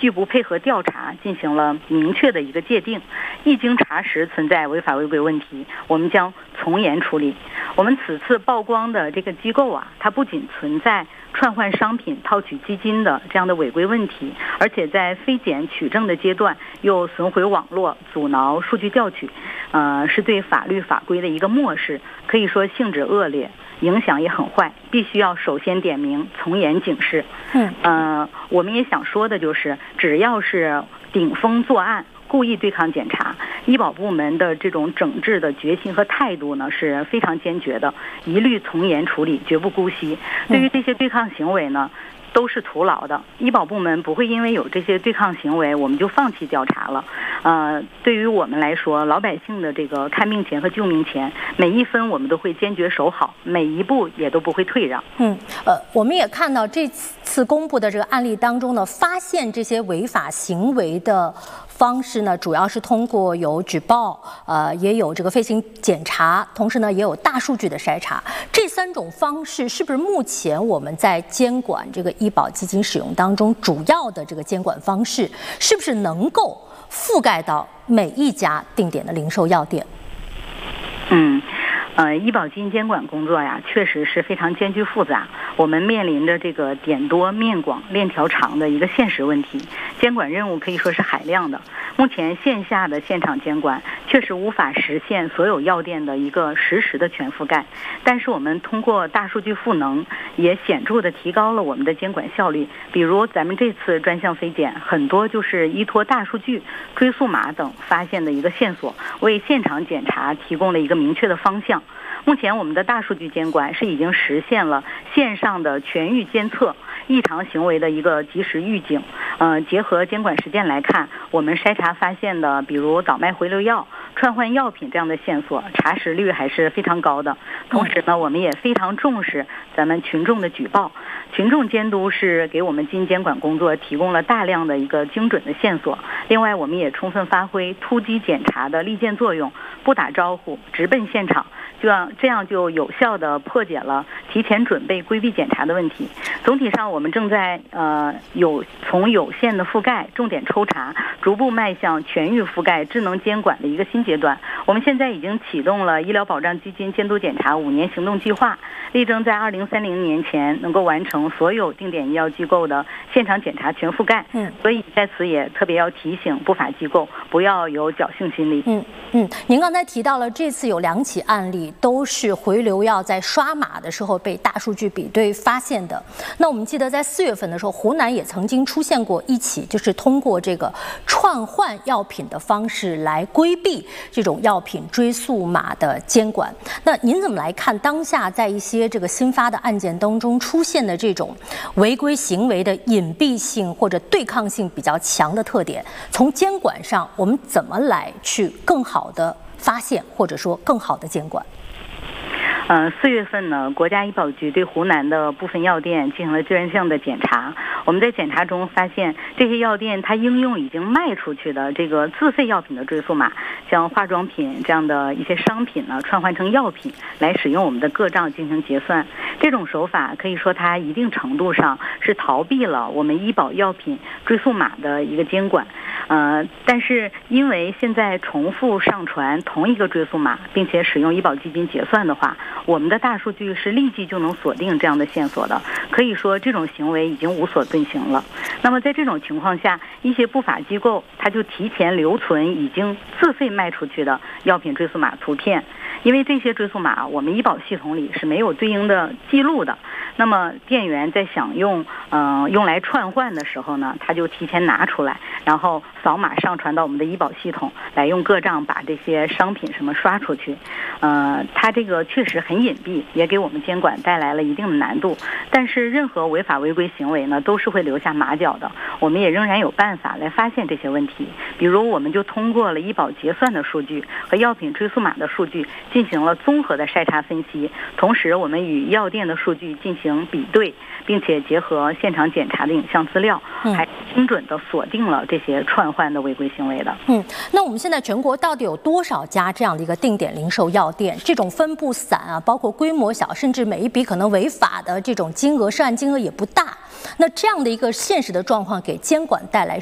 拒不配合调查进行了明确的一个界定，一经查实存在违法违规问题，我们将从严处理。我们此次曝光的这个机构啊，它不仅存在串换商品套取基金的这样的违规问题，而且在非检取证的阶段又损毁网络、阻挠数据调取，是对法律法规的一个漠视，可以说性质恶劣，影响也很坏，必须要首先点名，从严警示。我们也想说的就是，只要是顶风作案、故意对抗检查，医保部门的这种整治的决心和态度呢是非常坚决的，一律从严处理，绝不姑息。对于这些对抗行为呢，都是徒劳的。医保部门不会因为有这些对抗行为，我们就放弃调查了。对于我们来说，老百姓的这个看病钱和救命钱，每一分我们都会坚决守好，每一步也都不会退让。 我们也看到这次公布的这个案例当中呢，发现这些违法行为的方式呢，主要是通过有举报，也有这个飞行检查，同时呢也有大数据的筛查。这3种方式是不是目前我们在监管这个医保基金使用当中主要的这个监管方式，是不是能够覆盖到每一家定点的零售药店？ 医保基金监管工作呀，确实是非常艰巨复杂。我们面临着这个点多面广、链条长的一个现实问题，监管任务可以说是海量的。目前线下的现场监管确实无法实现所有药店的一个实时的全覆盖，但是我们通过大数据赋能，也显著的提高了我们的监管效率。比如咱们这次专项非检，很多就是依托大数据、追溯码等发现的一个线索，为现场检查提供了一个明确的方向。目前我们的大数据监管是已经实现了线上的全域监测、异常行为的一个及时预警。结合监管实践来看，我们筛查发现的，比如倒卖回流药、串换药品这样的线索，查实率还是非常高的。同时呢，我们也非常重视咱们群众的举报，群众监督是给我们基金监管工作提供了大量的一个精准的线索。另外，我们也充分发挥突击检查的利剑作用，不打招呼，直奔现场。这样就有效地破解了提前准备规避检查的问题。总体上，我们正在从有限的覆盖、重点抽查，逐步迈向全域覆盖、智能监管的一个新阶段。我们现在已经启动了医疗保障基金监督检查5年行动计划，力争在2030年前能够完成所有定点医药机构的现场检查全覆盖。所以在此也特别要提醒不法机构不要有侥幸心理。 您刚才提到了这次有2起案例都是回流药在刷码的时候被大数据比对发现的。那我们记得在4月份的时候，湖南也曾经出现过一起，就是通过这个串换药品的方式来规避这种药品追溯码的监管。那您怎么来看当下在一些这个新发的案件当中出现的这种违规行为的隐蔽性或者对抗性比较强的特点？从监管上，我们怎么来去更好的发现或者说更好的监管 ？4月份呢，国家医保局对湖南的部分药店进行了专项的检查。我们在检查中发现，这些药店它应用已经卖出去的这个自费药品的追溯码，将化妆品这样的一些商品呢串换成药品来使用我们的个账进行结算。这种手法可以说它一定程度上是逃避了我们医保药品追溯码的一个监管。但是因为现在重复上传同一个追溯码，并且使用医保基金结算的话，我们的大数据是立即就能锁定这样的线索的。可以说这种行为已经无所遁形了。那么在这种情况下，一些不法机构它就提前留存已经自费卖出去的药品追溯码图片，因为这些追溯码我们医保系统里是没有对应的记录的。那么店员在想用来串换的时候呢，他就提前拿出来，然后扫码上传到我们的医保系统，来用个账把这些商品什么刷出去。它这个确实很隐蔽，也给我们监管带来了一定的难度。但是任何违法违规行为呢，都是会留下马脚的。我们也仍然有办法来发现这些问题。比如我们就通过了医保结算的数据和药品追溯码的数据进行了综合的筛查分析，同时我们与药店的数据进行比对，并且结合现场检查的影像资料，还精准的锁定了这些串换的违规行为的。 那我们现在全国到底有多少家这样的一个定点零售药店？这种分布散啊，包括规模小，甚至每一笔可能违法的这种金额涉案金额也不大。那这样的一个现实的状况，给监管带来